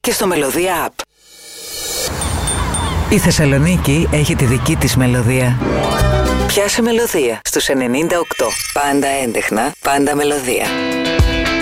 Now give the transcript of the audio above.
και στο Μελωδία App. Η Θεσσαλονίκη έχει τη δική της μελωδία. Πιάσε Μελωδία στους 98. Πάντα έντεχνα, πάντα μελωδία.